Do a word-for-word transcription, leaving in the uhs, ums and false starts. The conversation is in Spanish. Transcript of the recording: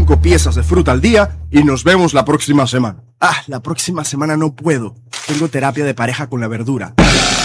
cinco piezas de fruta al día y nos vemos la próxima semana. Ah, la próxima semana no puedo. Tengo terapia de pareja con la verdura.